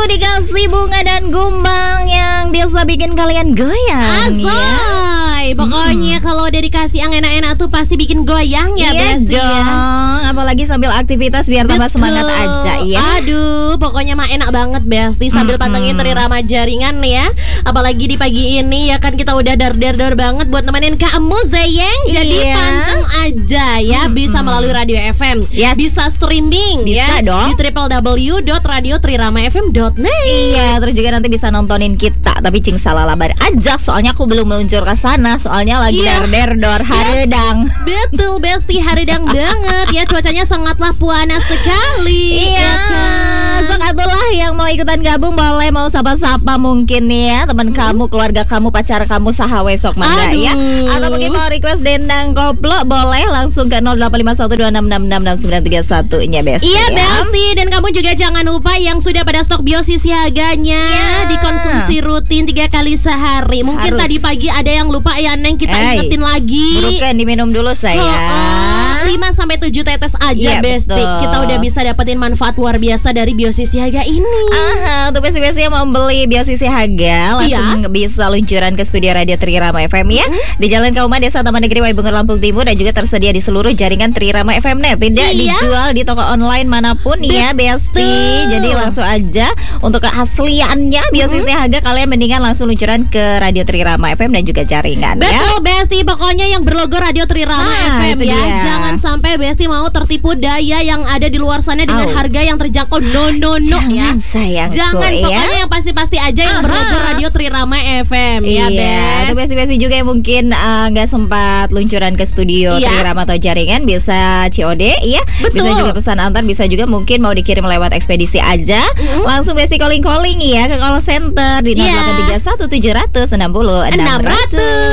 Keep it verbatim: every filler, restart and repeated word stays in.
dikasih bunga dan gumbang yang bisa bikin kalian goyang. Asoy, pokoknya hmm. kalau udah dikasih yang enak-enak tuh pasti bikin goyang ya, iya Besti dong. Ya. Apalagi sambil aktivitas biar tambah Betul. semangat aja ya. Aduh, pokoknya mah enak banget Besti sambil mm-hmm. pantengin Trirama Jaringan ya. Apalagi di pagi ini ya kan kita udah dar-dar-dar banget buat nemenin kamu Zeyeng. Jadi iya. panteng aja ya, mm-hmm. bisa melalui radio F M, yes. bisa streaming bisa ya dong. di w w w dot radio trirama f m dot net. Iya, terus juga nanti bisa nontonin kita. Tapi cing salah labar aja, soalnya aku belum meluncur ke sana. Soalnya lagi iya. der-der-dor haredang. Betul Besti, haredang banget ya. Cuacanya sangatlah panas sekali. Iya ya kan? So atulah yang mau ikutan gabung boleh, mau sapa-sapa mungkin nih ya teman mm-hmm. kamu, keluarga kamu, pacar kamu, sahawe sok mangga ya. Atau mungkin mau request dendang koplo boleh langsung ke nol delapan lima satu dua enam enam enam enam sembilan tiga satu nya Besti. Iya ya. Besti, dan kamu juga jangan lupa yang sudah pada stok Biosi Siaganya yeah. dikonsumsi rutin tiga kali sehari. Mungkin harus. Tadi pagi ada yang lupa ya Neng, kita hey, ingetin lagi. Burukan diminum dulu sayang. Oh, oh, lima sampai tujuh tetes aja yeah, Besti. Betul. Kita udah bisa dapetin manfaat luar biasa dari Biosi Siaga ini. Aha, untuk Besti-Besti yang mau beli Biosi Siaga langsung yeah. bisa luncuran ke studio Radio Trirama F M ya. Mm-hmm. Di Jalan Kauma Desa Taman Negeri Waibungur Lampung Timur, dan juga tersedia di seluruh jaringan Trirama F M Net. Tidak iya. dijual di toko online manapun Betul. ya Besti. Jadi langsung aja untuk keasliannya Biosi mm-hmm. Siaga kalian mendingan langsung luncuran ke Radio Trirama F M dan juga jaringan. Betul ya. Besti, pokoknya yang berlogo Radio Trirama ah, F M ya. Dia. Jangan sampai Besti mau tertipu daya yang ada di luar sana dengan oh. harga yang terjangkau. No no no Jangan, ya. sayangku, Jangan ya. Pokoknya yang pasti-pasti aja yang Aha. berlogo Radio Trirama F M ya, iya. Itu Besti-Besti juga yang mungkin nggak uh, sempat luncuran ke studio iya. Trirama atau jaringan, bisa C O D ya. Betul. Bisa juga pesan antar, bisa juga mungkin mau dikirim lewat ekspedisi aja. Mm-hmm. Langsung Besti calling-calling ya ke call center di nol delapan tiga satu tujuh nol nol enam nol enam nol nol.